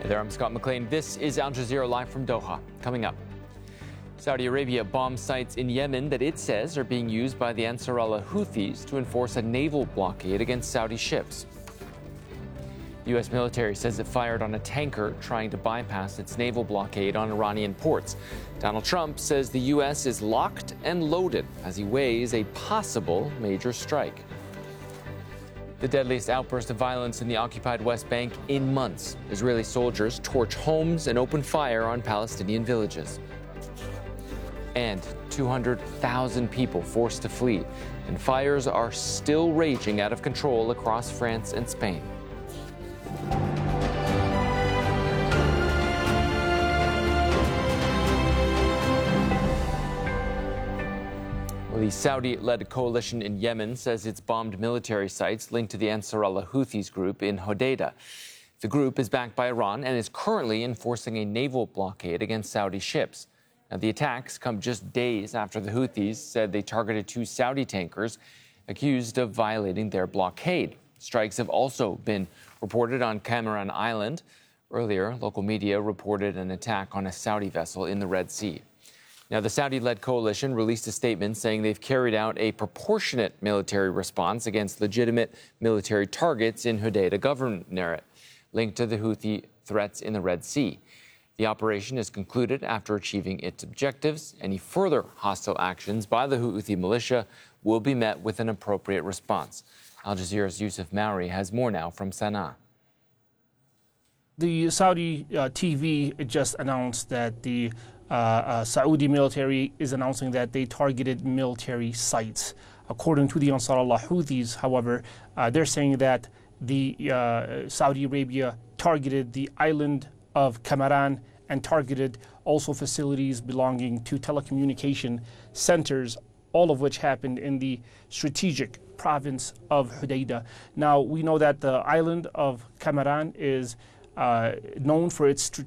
There, I'm Scott McLean. This is Al Jazeera live from Doha. Coming up, Saudi Arabia bombs sites in Yemen that it says are being used by the Ansar Allah Houthis to enforce a naval blockade against Saudi ships. The U.S. military says it fired on a tanker trying to bypass its naval blockade on Iranian ports. Donald Trump says the U.S. is locked and loaded as he weighs a possible major strike. The deadliest outburst of violence in the occupied West Bank in months. Israeli soldiers torch homes and open fire on Palestinian villages. And 200,000 people forced to flee, and fires are still raging out of control across France and Spain. The Saudi-led coalition in Yemen says it's bombed military sites linked to the Ansar Allah Houthis group in Hodeidah. The group is backed by Iran and is currently enforcing a naval blockade against Saudi ships. Now, the attacks come just days after the Houthis said they targeted 2 Saudi tankers accused of violating their blockade. Strikes have also been reported on Cameron Island. Earlier, local media reported an attack on a Saudi vessel in the Red Sea. Now, the Saudi-led coalition released a statement saying they've carried out a proportionate military response against legitimate military targets in Hodeidah Governorate, linked to the Houthi threats in the Red Sea. The operation is concluded after achieving its objectives. Any further hostile actions by the Houthi militia will be met with an appropriate response. Al Jazeera's Yusuf Mauri has more now from Sana'a. The Saudi TV just announced that the Saudi military is announcing that they targeted military sites. According to the Ansar Allah Houthis, however, they're saying that the Saudi Arabia targeted the island of Cameron and targeted also facilities belonging to telecommunication centers, all of which happened in the strategic province of Hodeidah. Now, we know that the island of Cameron is known for its